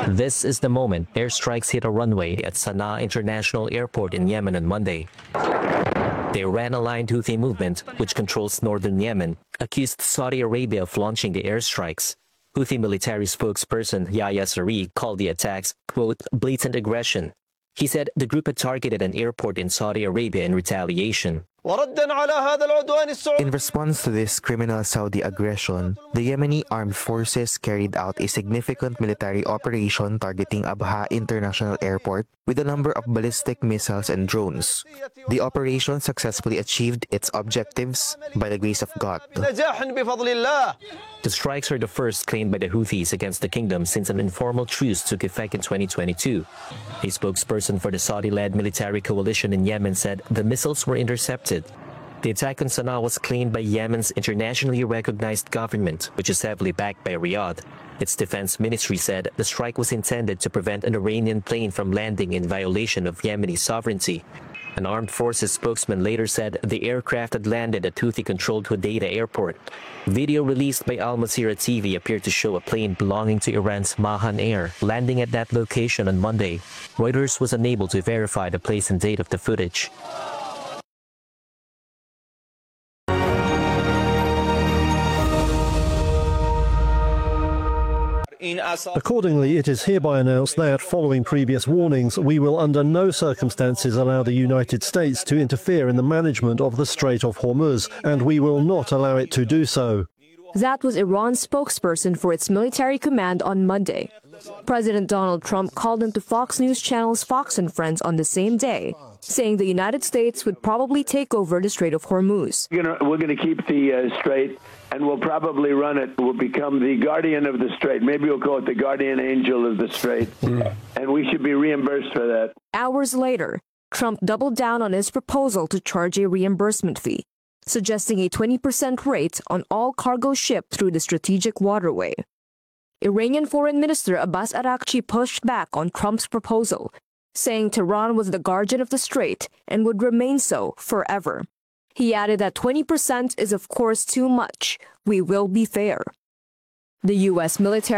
This is the moment airstrikes hit a runway at Sana'a International Airport in Yemen on Monday. The Iran-aligned Houthi movement, which controls northern Yemen, accused Saudi Arabia of launching the airstrikes. Houthi military spokesperson Yahya Saree called the attacks, quote, blatant aggression. He said the group had targeted an airport in Saudi Arabia in retaliation. In response to this criminal Saudi aggression, the Yemeni armed forces carried out a significant military operation targeting Abha International Airport with a number of ballistic missiles and drones. The operation successfully achieved its objectives by the grace of God. The strikes are the first claimed by the Houthis against the kingdom since an informal truce took effect in 2022. A spokesperson for the Saudi-led military coalition in Yemen said the missiles were intercepted. The attack on Sana'a was claimed by Yemen's internationally recognized government, which is heavily backed by Riyadh. Its defense ministry said the strike was intended to prevent an Iranian plane from landing in violation of Yemeni sovereignty. An armed forces spokesman later said the aircraft had landed at Houthi-controlled Hodeidah airport. Video released by Al Masirah TV appeared to show a plane belonging to Iran's Mahan Air landing at that location on Monday. Reuters was unable to verify the place and date of the footage. Accordingly, it is hereby announced that, following previous warnings, we will under no circumstances allow the United States to interfere in the management of the Strait of Hormuz, and we will not allow it to do so. That was Iran's spokesperson for its military command on Monday. President Donald Trump called into Fox News Channel's Fox and Friends on the same day, saying the United States would probably take over the Strait of Hormuz. We're going to keep the strait, and we'll probably run it. We'll become the guardian of the strait. Maybe we'll call it the guardian angel of the strait, and we should be reimbursed for that. Hours later, Trump doubled down on his proposal to charge a reimbursement fee, suggesting a 20% rate on all cargo shipped through the strategic waterway. Iranian Foreign Minister Abbas Araghchi pushed back on Trump's proposal, saying Tehran was the guardian of the strait and would remain so forever. He added that 20% is of course too much. We will be fair. The U.S. military